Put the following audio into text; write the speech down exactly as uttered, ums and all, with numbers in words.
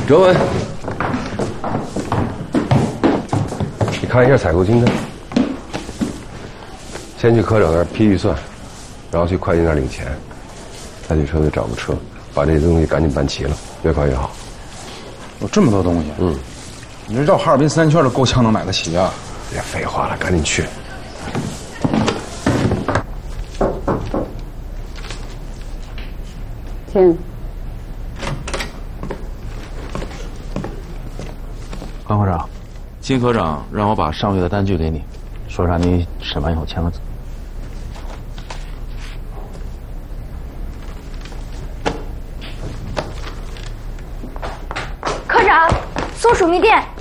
哲文，你看一下采购清单，先去科长那儿批预算，然后去会计那儿领钱，再去车队找个车，把这些东西赶紧办齐了，越快越好。 有这么多东西？嗯，你这绕哈尔滨三圈都够呛能买得起啊！ 别废话了，赶紧去。 请。 关科长，金科长让我把上月的单据给你，说让你审完以后签个字。 科长，松鼠蜜钿。